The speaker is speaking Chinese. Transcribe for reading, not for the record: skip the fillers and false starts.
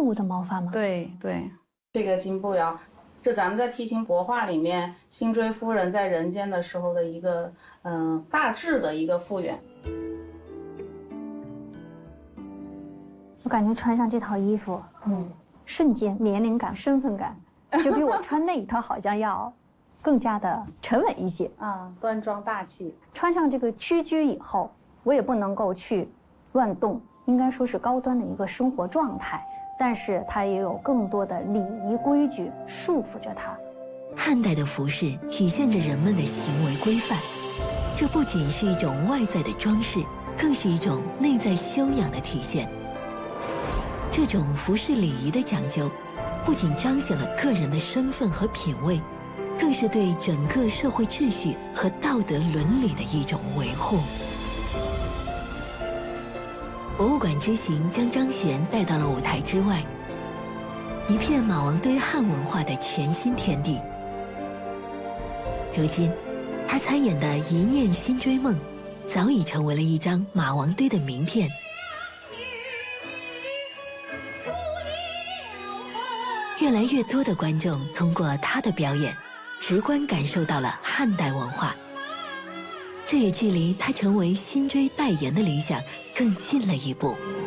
物的毛发吗？ 对对， 这个金步摇，这咱们在梯形帛画里面，辛追夫人在人间的时候的一个大致的一个复原。 我感觉穿上这套衣服，瞬间年龄感、身份感，就比我穿那一套好像要更加的沉稳一些啊，端庄大气。 穿上这个屈居以后，我也不能够去乱动，应该说是高端的一个生活状态，但是它也有更多的礼仪规矩束缚着它。 汉代的服饰体现着人们的行为规范，这不仅是一种外在的装饰，更是一种内在修养的体现。这种服饰礼仪的讲究，不仅彰显了个人的身份和品味，更是对整个社会秩序和道德伦理的一种维护。博物馆之行将张悬带到了舞台之外，一片马王堆汉文化的全新天地。如今，他参演的《一念心追梦》早已成为了一张马王堆的名片。越来越多的观众通过他的表演，直观感受到了汉代文化，这也距离他成为辛追代言的理想更近了一步。